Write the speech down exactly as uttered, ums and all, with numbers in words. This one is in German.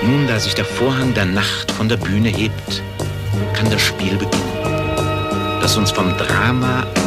Nun, da sich der Vorhang der Nacht von der Bühne hebt, kann das Spiel beginnen, das uns vom Drama